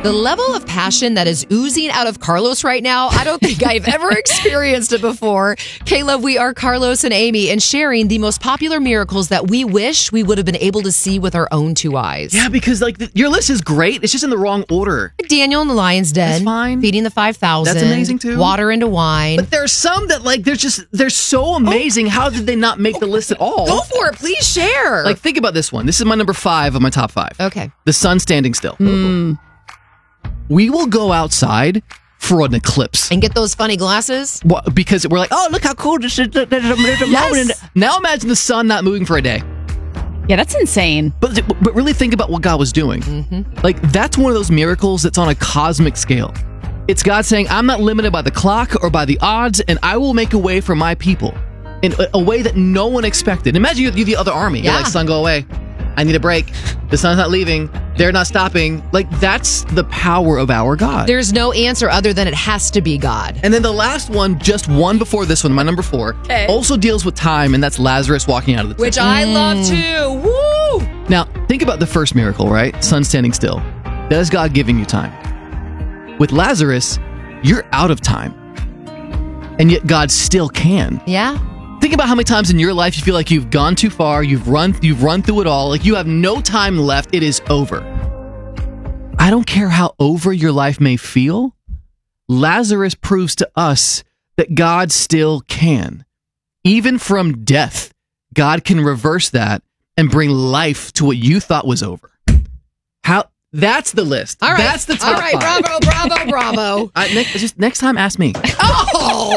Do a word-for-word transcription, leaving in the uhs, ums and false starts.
The level of passion that is oozing out of Carlos right now, I don't think I've ever experienced it before. Caleb, we are Carlos and Amy and sharing the most popular miracles that we wish we would have been able to see with our own two eyes. Yeah, because like the, your list is great. It's just in the wrong order. Daniel in the lion's den. That's fine. Feeding the five thousand. That's amazing too. Water into wine. But there's some that like they're just they're so amazing. Oh. How did they not make the list at all? Go for it. Please share. Like think about this one. This is my number five of my top five. Okay. The sun standing still. Mm. We will go outside for an eclipse. And get those funny glasses? Well, because we're like, oh, look how cool this is. There's a, there's a yes. moment. Now imagine the sun not moving for a day. Yeah, that's insane. But but really think about what God was doing. Mm-hmm. Like, that's one of those miracles that's on a cosmic scale. It's God saying, I'm not limited by the clock or by the odds, and I will make a way for my people in a, a way that no one expected. Imagine you're, you're the other army. Yeah. You're like, sun, go away. I need a break. The sun's not leaving. They're not stopping. Like, that's the power of our God. There's no answer other than it has to be God. And then the last one, just one before this one, my number four, okay. also deals with time, and that's Lazarus walking out of the tomb. Which I love too. Woo! Now, think about the first miracle, right? Sun standing still. That is God giving you time. With Lazarus, you're out of time. And yet God still can. Yeah. Think about how many times in your life you feel like you've gone too far, you've run you've run through it all, like you have no time left, it is over. I don't care how over your life may feel, Lazarus proves to us that God still can. Even from death, God can reverse that and bring life to what you thought was over. How That's the list. All right. That's the top All right, five. bravo, bravo, bravo. Uh, next, just next time, ask me. Oh!